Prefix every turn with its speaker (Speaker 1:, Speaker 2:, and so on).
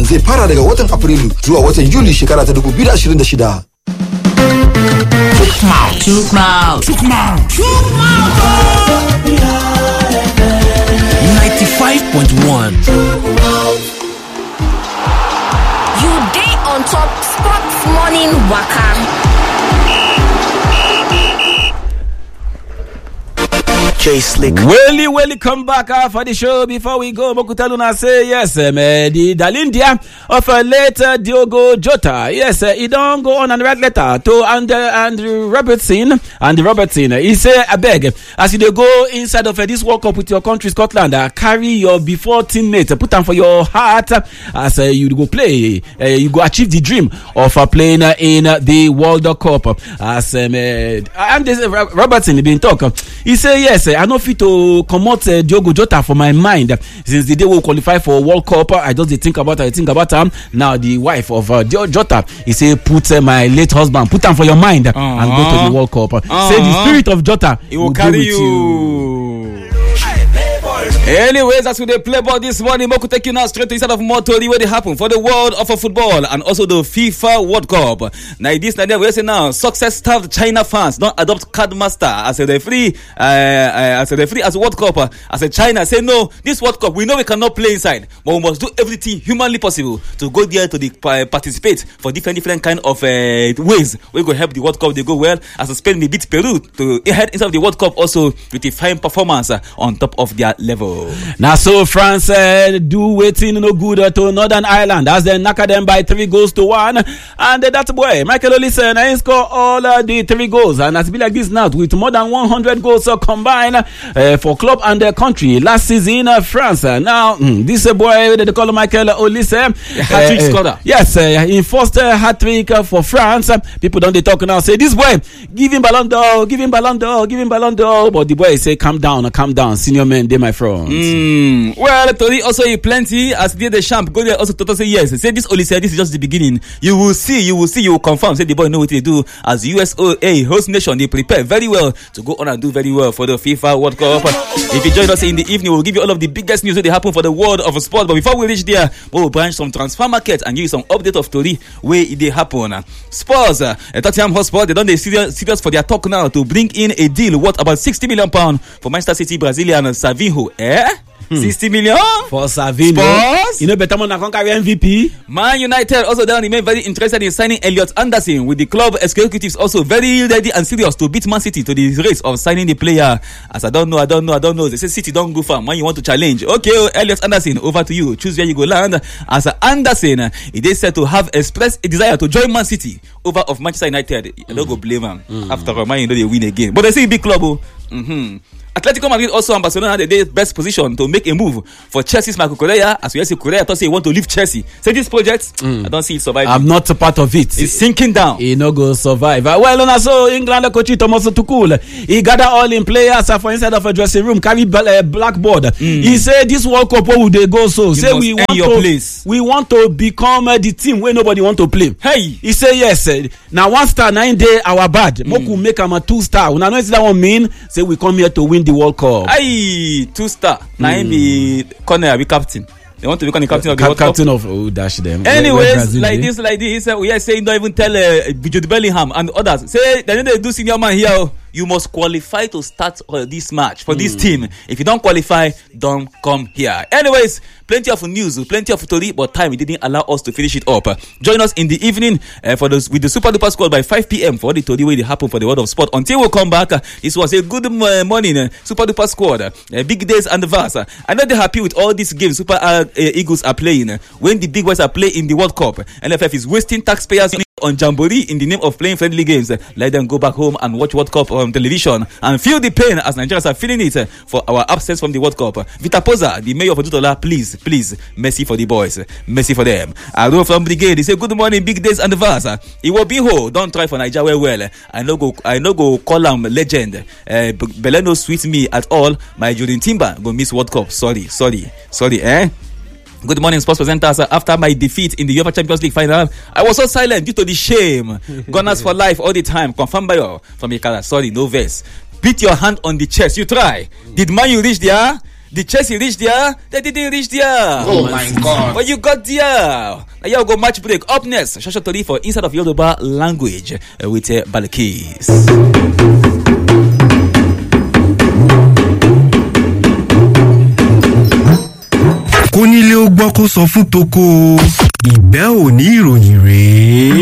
Speaker 1: zai fara daga watan Afrilu zuwa watan Yuli shekara ta 2026.
Speaker 2: Chook mouth. 95.1.
Speaker 3: You day on top sports morning waka.
Speaker 4: Welly, come back for the show. Before we go, Mokutaluna say yes, the Dalindia of late Diogo Jota. Yes, he don't go on and write letter to Andrew Robertson. And Robertson, he say, I beg, as you go inside of this World Cup with your country, Scotland, carry your before teammate, put them for your heart as you go play, you go achieve the dream of playing in the World Cup. As Robertson been talk, he say yes. I know fit to comot Diogo Jota for my mind since the day we qualify for World Cup. I just think about him. Now the wife of Jota, he say put my late husband, put him for your mind and go to the World Cup. Say the spirit of Jota,
Speaker 5: he will carry you. Anyways, as we play ball this morning, Moku take you now straight to inside of Motori where they happen for the world of football and also the FIFA World Cup. Now this night we say now success staffed China fans don't adopt card master as a referee as a World Cup as a China say no, this World Cup we know we cannot play inside, but we must do everything humanly possible to go there to participate for different kind of ways we go help the World Cup they go well as Spain may beat Peru to head inside of the World Cup also with a fine performance on top of their level.
Speaker 4: Now so France do waiting no good to Northern Ireland as they knock them by 3-1, and that boy Michael Olise he score all the 3 goals, and as be like this now with more than 100 goals combined for club and their country last season. France now this boy they call Michael Olise
Speaker 5: hat-trick scorer.
Speaker 4: Yes, in first hat-trick for France. People don't they talk now say this boy give him Ballon d'Or, but the boy say calm down, senior man they my friend.
Speaker 5: Well, Tori also plenty as the champ go there also to say yes. Say this only said this is just the beginning. You will confirm. Say the boy know what they do as USA host nation. They prepare very well to go on and do very well for the FIFA World Cup. If you join us in the evening, we'll give you all of the biggest news that they happen for the world of sport. But before we reach there, we'll branch some transfer market and give you some update of Tori where they happen. Spurs, Tottenham Hotspur, they done serious for their talk now to bring in a deal worth about £60 million for Manchester City Brazilian Savinho. 60 million
Speaker 4: for Savinho.
Speaker 5: Spurs?
Speaker 4: You know better man can carry MVP.
Speaker 5: Man United also then remain very interested in signing Elliot Anderson, with the club executives also very ready and serious to beat Man City to the race of signing the player. As I don't know. They say City don't go far. Man, you want to challenge? Okay, Elliot Anderson, over to you. Choose where you go land. As Anderson, it is said to have expressed a desire to join Man City over of Manchester United. I don't go blame him. After all, Man, you know they win again. But they say big club. Atletico Madrid also and Barcelona had the best position to make a move for Chelsea's Marco Correa. As we see, Correa thought he want to leave Chelsea. Say this project, I don't see it surviving.
Speaker 4: I'm not a part of it.
Speaker 5: It's sinking down.
Speaker 4: He no go survive. Well, so England coach Thomas Tuchel, he gather all in players for inside of a dressing room, carry blackboard. He said this World Cup where would they go? So say we want to become the team where nobody want to play.
Speaker 5: Hey,
Speaker 4: he say yes. Now 1 star 9 day our bad. Moku make him a 2 star. Now know that one mean say we come here to win the World Cup.
Speaker 5: Aye, 2 star. Now him be corner, be captain. They want to become the captain of the World
Speaker 4: captain
Speaker 5: Cup.
Speaker 4: Of dash them.
Speaker 5: Anyways, like this, we are saying don't even tell Jude Bellingham and others. Say they do senior man here. You must qualify to start this match for this team. If you don't qualify, don't come here. Anyways, plenty of news, plenty of story, but time didn't allow us to finish it up. Join us in the evening with the Super Duper Squad by 5 p.m. for the story where it happened for the world of sport. Until we come back, this was a good morning, Super Duper Squad. Big days and vast. I'm not happy with all these games Super Eagles are playing. When the big boys are playing in the World Cup, NFF is wasting taxpayers on Jamboree in the name of playing friendly games. Let them go back home and watch World Cup on television and feel the pain as Nigerians are feeling it for our absence from the World Cup. Vita Poza, the mayor of Odutola, please, mercy for the boys, mercy for them. I know from Brigade, they say good morning, big days and vast. It will be ho, don't try for Nigeria well. I no go call him legend. Beleno sweet me at all. My Jordan Timber go miss World Cup. Sorry, Good morning, sports presenters. After my defeat in the UEFA Champions League final, I was so silent due to the shame. Gunners for life all the time. Confirmed by you from Ikara. Sorry, no verse. Beat your hand on the chest. You try. Did Man U reach there? The Chelsea reached there, they didn't reach there.
Speaker 1: Oh my God.
Speaker 5: But you got there. Now you go match break. Up next, Shasha Tori for Inside of Yoruba Language with Balakis.
Speaker 6: Kónílé ó gbọ́ kó sọ fún toko ìgbẹ́ òní ìròyìn rèé.